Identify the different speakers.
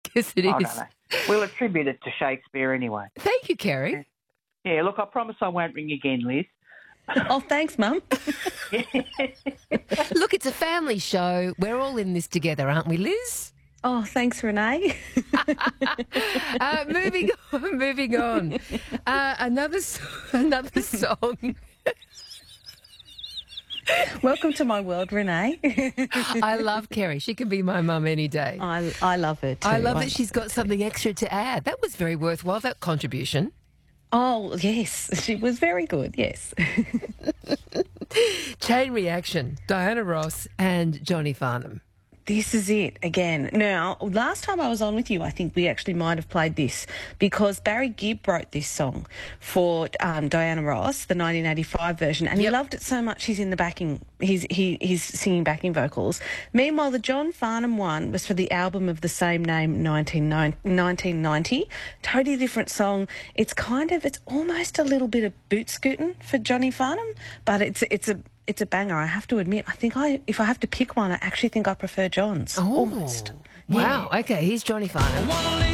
Speaker 1: Yes, it
Speaker 2: I don't
Speaker 1: is.
Speaker 2: know. We'll attribute it to Shakespeare anyway.
Speaker 1: Thank you, Kerry.
Speaker 2: Yeah, look, I promise I won't ring again, Liz.
Speaker 3: Oh, thanks, Mum.
Speaker 1: Look, it's a family show. We're all in this together, aren't we, Liz?
Speaker 3: Oh, thanks, Renee.
Speaker 1: Moving on. Another song.
Speaker 3: Welcome to my world, Renee.
Speaker 1: I love Kerry. She can be my mum any day.
Speaker 3: I love her too.
Speaker 1: I love that she's got something extra to add. That was very worthwhile, that contribution.
Speaker 3: Oh, yes. She was very good, yes.
Speaker 1: Chain Reaction, Diana Ross and Johnny Farnham.
Speaker 3: This is it again. Now, last time I was on with you, I think we actually might have played this because Barry Gibb wrote this song for Diana Ross, the 1985 version, and he loved it so much he's in the backing, he's singing backing vocals. Meanwhile, the John Farnham one was for the album of the same name, 1990. Totally different song. It's almost a little bit of boot scooting for Johnny Farnham, but it's a banger, I have to admit. If I have to pick one, I actually think I prefer John's.
Speaker 1: Oh,
Speaker 3: almost.
Speaker 1: Wow. Okay, here's Johnny Farnham.